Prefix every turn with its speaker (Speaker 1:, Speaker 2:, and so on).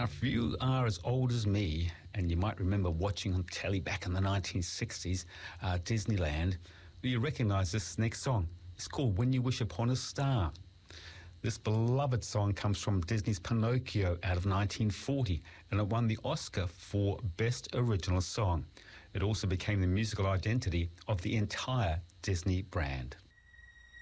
Speaker 1: Now, if you are as old as me, and you might remember watching on telly back in the 1960s, Disneyland, you recognise this next song. It's called When You Wish Upon a Star. This beloved song comes from Disney's Pinocchio out of 1940, and it won the Oscar for Best Original Song. It also became the musical identity of the entire Disney brand.